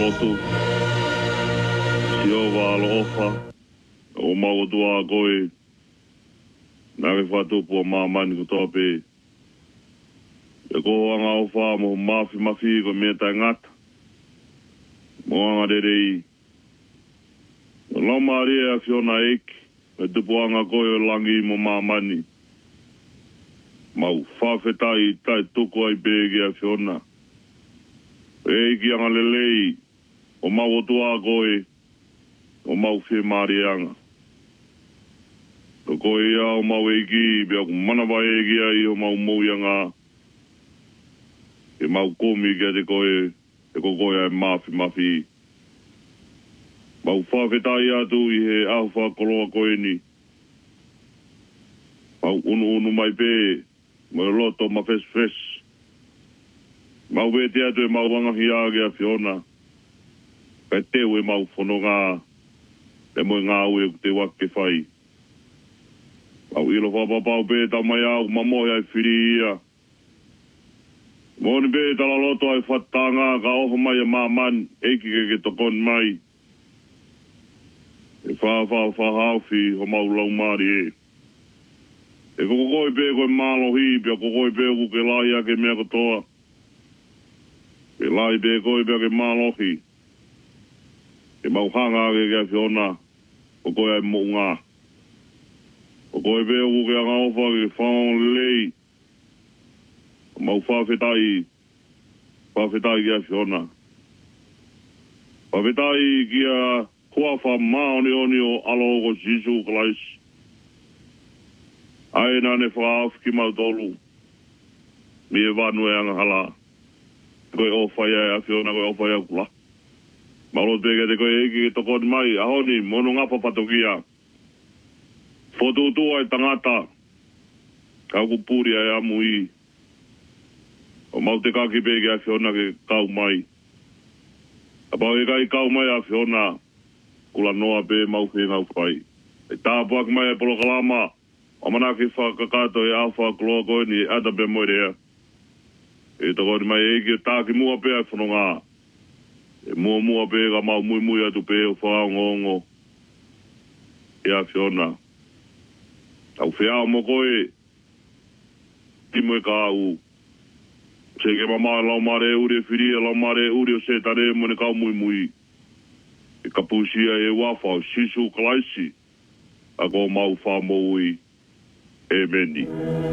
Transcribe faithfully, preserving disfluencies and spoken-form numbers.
lotu. Si o wa alo ofa. O mau tua koe. Nā ke whatupu a māmani ko tōpe. E ko anga o wha mo mafi mafi ko mea tai ngata. Mo anga rerei. O lau maria a whiona eki. E tupu anga koe o langi mo māmani. Mau whawhetai tai tuku ai bēgi a whiona. E eki anga lelei. O mau o tua koe. O mau whi marianga. O koe ia o mau eki. Bea ku manawa eki ai o mau mouianga. E mau komi kia te koe. E ko koe ai mafi mafi. Mau whawhetai atu i he ahu whakoloa koe ni. Mau unu unu mai pē. Mau loto ma fes fes. Mau vete atu e mau wangahi age a whiona. Kai teo e mau whono ngā. E moi ngā ue te wake whai. Mau ilo whapapau pē tau mai au mamohi ai whiri ia. Moni pē tala loto ai whatanga ka oho mai e māman. Eiki ke ke tokon mai. E wha wha wha hauwhi ho mau lau mari e. E koko koi pē koe mālohi, pia koko koi pē ku ke lai ake mea kotoa. E lai pē koi pia ke mālohi. E mau hanga ake kia whiona, o koe ai mo ngā. O koe pē ku ke anga ofa ke whaon lei. O mau whawhetai, whawhetai kia whiona. Whawhetai kia kua wha maoni oni o alo ko Jisu Christ. Ai nā ne whaaf ki mau tolu. Mi e wānu e anga hala. Koe o whai ai a whiona, koe o whai au kula. Malo peke te koe eki ke tokon mai. Ahoni, mono ngā papatokia. Whotutu ai tangata. Kau kupuri ai amu i. O mau te kaki peke a whiona ke kau mai. Apau e kai kau mai a whiona. Kula noa pe mau whi ngau whai. E tāpuak mai e polo kalama. O mana ki whakakato e awha kloa koe ni ata pe moerea. E toko ni mai eki e tāki mua pe ai whanonga. E mua mua pe ka mau mui mui atu pe o whaongongo. E a whiona. Au whiao mo koe. Timo e ka au. Se ke mama lau mare uri e whiria lau mare uri o se tare mo ne kau mui mui. E kapusia e wafa o Jisu Christ. A ko mau wha moui. Amen.